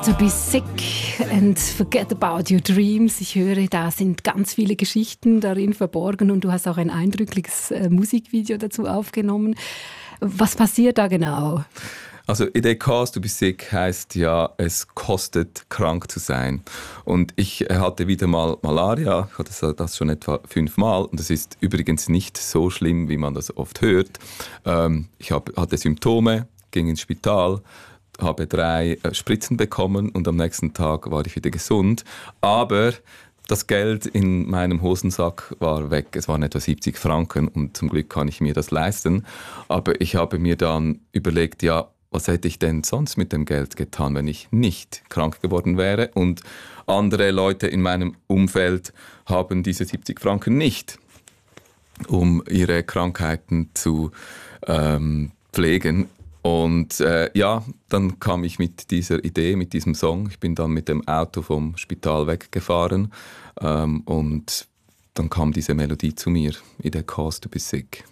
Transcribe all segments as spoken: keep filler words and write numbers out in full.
To be sick and forget about your dreams. Ich höre, da sind ganz viele Geschichten darin verborgen und du hast auch ein eindrückliches äh, Musikvideo dazu aufgenommen. Was passiert da genau? Also It Costs to be sick heisst ja, es kostet krank zu sein. Und ich hatte wieder mal Malaria, ich hatte das schon etwa fünfmal und es ist übrigens nicht so schlimm, wie man das oft hört. Ähm, ich hab, hatte Symptome, ging ins Spital, habe drei Spritzen bekommen und am nächsten Tag war ich wieder gesund. Aber das Geld in meinem Hosensack war weg. Es waren etwa siebzig Franken und zum Glück kann ich mir das leisten. Aber ich habe mir dann überlegt, ja, was hätte ich denn sonst mit dem Geld getan, wenn ich nicht krank geworden wäre? Und andere Leute in meinem Umfeld haben diese siebzig Franken nicht, um ihre Krankheiten zu ähm, pflegen. Und äh, ja, dann kam ich mit dieser Idee, mit diesem Song. Ich bin dann mit dem Auto vom Spital weggefahren ähm, und dann kam diese Melodie zu mir, It Costs to be sick.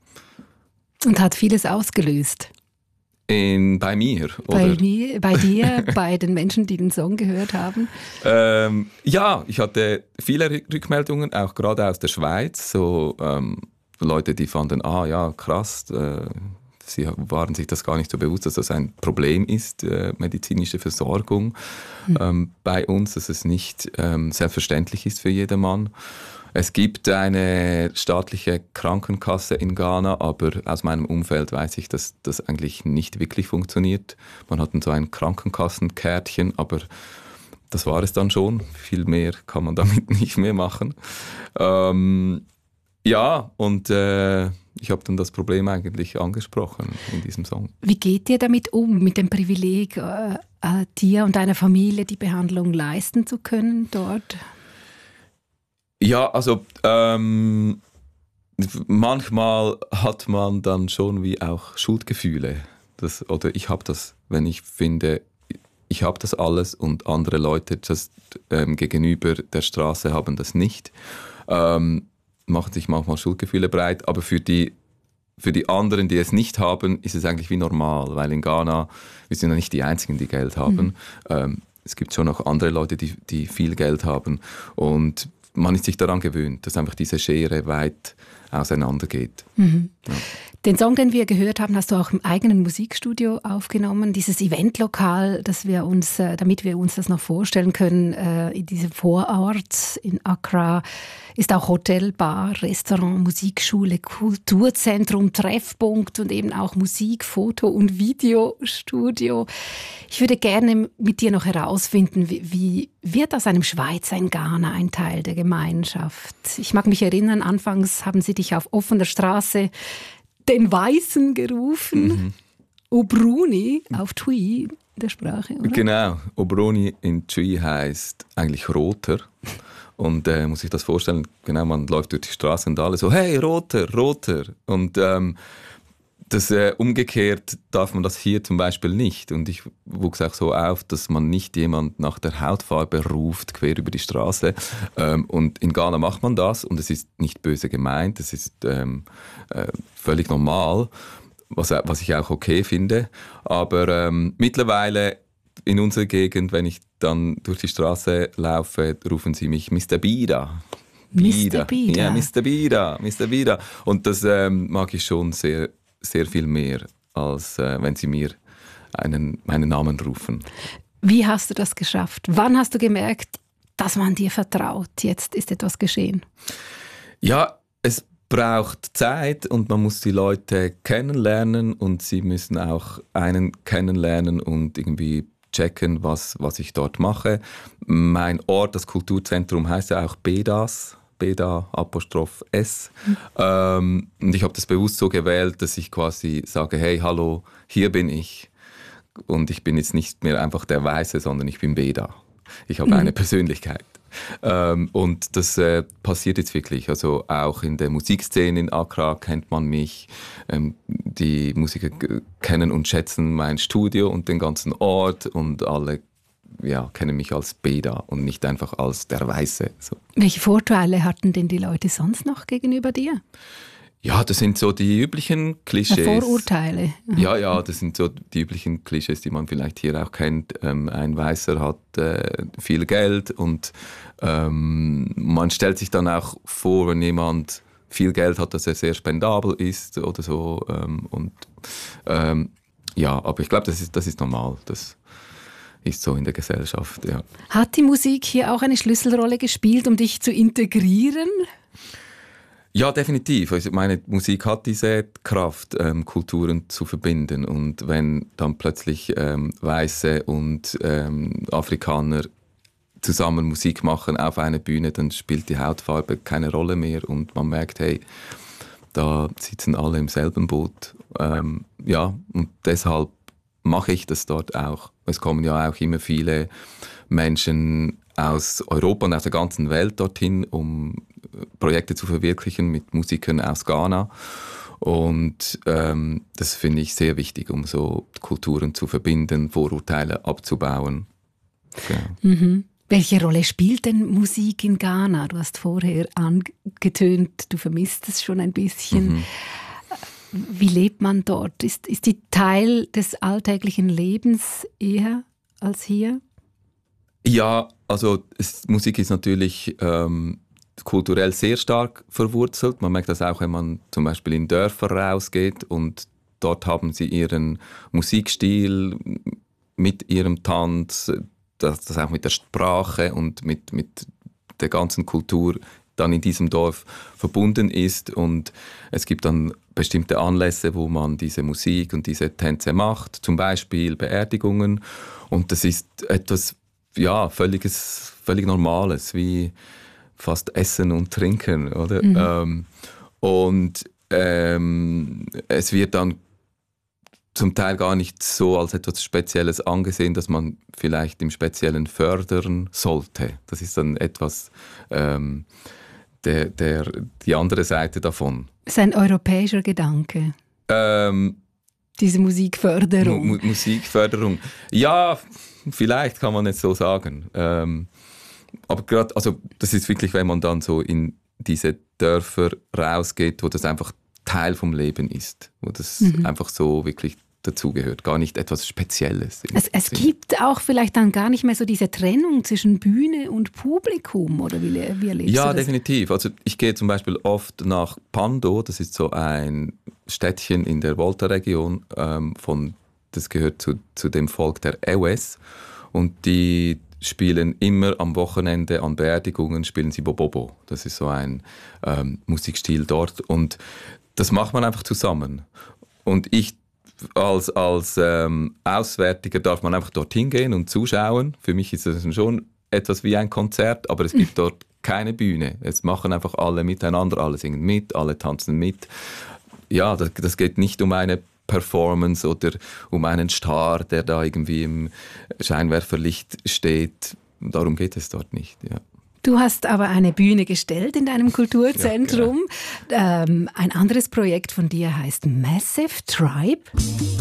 Und hat vieles ausgelöst? In, bei mir, oder? Bei, mir, bei dir, bei den Menschen, die den Song gehört haben? Ähm, ja, ich hatte viele Rückmeldungen, auch gerade aus der Schweiz. So ähm, Leute, die fanden, ah ja, krass, äh, sie waren sich das gar nicht so bewusst, dass das ein Problem ist, äh, medizinische Versorgung mhm. ähm, bei uns, dass es nicht ähm, selbstverständlich ist für jedermann. Es gibt eine staatliche Krankenkasse in Ghana, aber aus meinem Umfeld weiß ich, dass das eigentlich nicht wirklich funktioniert. Man hat so ein Krankenkassenkärtchen, aber das war es dann schon. Viel mehr kann man damit nicht mehr machen. Ähm, ja, und äh, ich habe dann das Problem eigentlich angesprochen in diesem Song. Wie geht ihr damit um, mit dem Privileg, äh, äh, dir und deiner Familie die Behandlung leisten zu können dort? Ja, also ähm, manchmal hat man dann schon wie auch Schuldgefühle. Das, oder ich habe das, wenn ich finde, ich habe das alles und andere Leute das, ähm, gegenüber der Straße haben das nicht. Ähm, machen sich manchmal Schuldgefühle breit, aber für die, für die anderen, die es nicht haben, ist es eigentlich wie normal, weil in Ghana, wir sind ja nicht die Einzigen, die Geld haben. Mhm. Ähm, es gibt schon auch andere Leute, die, die viel Geld haben und man ist sich daran gewöhnt, dass einfach diese Schere weit auseinandergeht. Mhm. Ja. Den Song, den wir gehört haben, hast du auch im eigenen Musikstudio aufgenommen. Dieses Eventlokal, das wir uns, damit wir uns das noch vorstellen können, in diesem Vorort in Accra, ist auch Hotel, Bar, Restaurant, Musikschule, Kulturzentrum, Treffpunkt und eben auch Musik-, Foto- und Videostudio. Ich würde gerne mit dir noch herausfinden, wie, wie wird aus einem Schweizer in Ghana ein Teil der Gemeinschaft? Ich mag mich erinnern, anfangs haben sie dich auf offener Straße den Weißen gerufen. Mhm. Obroni auf Twi, der Sprache, oder? Genau, Obroni in Twi heisst eigentlich Roter. Und äh, muss ich das vorstellen, genau, man läuft durch die Straße und alle so, hey, Roter, Roter. Und ähm, das, äh, umgekehrt darf man das hier zum Beispiel nicht. Und ich wuchs auch so auf, dass man nicht jemand nach der Hautfarbe ruft, quer über die Straße. Ähm, und in Ghana macht man das und es ist nicht böse gemeint, es ist ähm, äh, völlig normal, was, was ich auch okay finde. Aber ähm, mittlerweile in unserer Gegend, wenn ich dann durch die Straße laufe, rufen sie mich Mister Bida. Mister Bida? Ja, Mister Bida, Mister Bida. Und das ähm, mag ich schon sehr, sehr viel mehr, als äh, wenn sie mir einen, meinen Namen rufen. Wie hast du das geschafft? Wann hast du gemerkt, dass man dir vertraut? Jetzt ist etwas geschehen. Ja, es braucht Zeit und man muss die Leute kennenlernen und sie müssen auch einen kennenlernen und irgendwie checken, was, was ich dort mache. Mein Ort, das Kulturzentrum, heißt ja auch Bedas. Beda Apostroph S. Mhm. Ähm, und ich habe das bewusst so gewählt, dass ich quasi sage, hey, hallo, hier bin ich. Und ich bin jetzt nicht mehr einfach der Weiße, sondern ich bin Beda. Ich habe mhm. eine Persönlichkeit. Ähm, und das äh, passiert jetzt wirklich. Also auch in der Musikszene in Accra kennt man mich. Ähm, die Musiker g- kennen und schätzen mein Studio und den ganzen Ort und alle ja, kennen mich als Beda und nicht einfach als der Weiße. So. Welche Vorteile hatten denn die Leute sonst noch gegenüber dir? Ja, das sind so die üblichen Klischees. Vorurteile. Ja, ja, das sind so die üblichen Klischees, die man vielleicht hier auch kennt. Ähm, ein Weißer hat äh, viel Geld und ähm, man stellt sich dann auch vor, wenn jemand viel Geld hat, dass er sehr spendabel ist oder so. Ähm, und ähm, ja, aber ich glaube, das ist, das ist normal. Das ist so in der Gesellschaft, ja. Hat die Musik hier auch eine Schlüsselrolle gespielt, um dich zu integrieren? Ja, definitiv. Also meine Musik hat diese Kraft, ähm, Kulturen zu verbinden. Und wenn dann plötzlich ähm, Weiße und ähm, Afrikaner zusammen Musik machen auf einer Bühne, dann spielt die Hautfarbe keine Rolle mehr und man merkt, hey, da sitzen alle im selben Boot. Ähm, ja, und deshalb mache ich das dort auch. Es kommen ja auch immer viele Menschen aus Europa und aus der ganzen Welt dorthin, um Projekte zu verwirklichen mit Musikern aus Ghana. Und ähm, das finde ich sehr wichtig, um so Kulturen zu verbinden, Vorurteile abzubauen. Ja. Mhm. Welche Rolle spielt denn Musik in Ghana? Du hast vorher angetönt, du vermisst es schon ein bisschen. Mhm. Wie lebt man dort? Ist, ist die Teil des alltäglichen Lebens eher als hier? Ja, also es, Musik ist natürlich ähm, kulturell sehr stark verwurzelt. Man merkt das auch, wenn man zum Beispiel in Dörfer rausgeht und dort haben sie ihren Musikstil mit ihrem Tanz, das, das auch mit der Sprache und mit, mit der ganzen Kultur dann in diesem Dorf verbunden ist. Und es gibt dann bestimmte Anlässe, wo man diese Musik und diese Tänze macht, zum Beispiel Beerdigungen. Und das ist etwas ja, völliges, völlig Normales, wie fast Essen und Trinken, oder? Mhm. Ähm, und ähm, es wird dann zum Teil gar nicht so als etwas Spezielles angesehen, dass man vielleicht im Speziellen fördern sollte. Das ist dann etwas, ähm, der, der, die andere Seite davon. Das ist ein europäischer Gedanke. Ähm, Diese Musikförderung. Mu- Musikförderung. Ja, vielleicht kann man es so sagen. Ähm, aber gerade, also das ist wirklich, wenn man dann so in diese Dörfer rausgeht, wo das einfach Teil vom Leben ist, wo das mhm. einfach so wirklich dazugehört, gar nicht etwas Spezielles. Es, es gibt auch vielleicht dann gar nicht mehr so diese Trennung zwischen Bühne und Publikum, oder wie, wie erlebst ja, du das? definitiv. Also ich gehe zum Beispiel oft nach Pando, das ist so ein Städtchen in der Volta-Region, ähm, von, das gehört zu, zu dem Volk der Ewes, und die spielen immer am Wochenende an Beerdigungen, spielen sie Bobobo. Das ist so ein ähm, Musikstil dort, und das macht man einfach zusammen. Und ich als, als ähm, Auswärtiger darf man einfach dorthin gehen und zuschauen. Für mich ist das schon etwas wie ein Konzert, aber es gibt dort keine Bühne. Es machen einfach alle miteinander, alle singen mit, alle tanzen mit. Ja, das, das geht nicht um eine Performance oder um einen Star, der da irgendwie im Scheinwerferlicht steht. Darum geht es dort nicht, ja. Du hast aber eine Bühne gestellt in deinem Kulturzentrum. Ja, genau. ähm, ein anderes Projekt von dir heißt Massive Tribe.